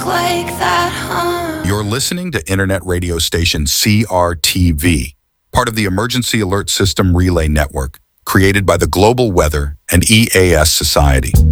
like that, huh? You're listening to internet radio station CRTV, part of the Emergency Alert System Relay Network, created by the Global Weather and EAS Society.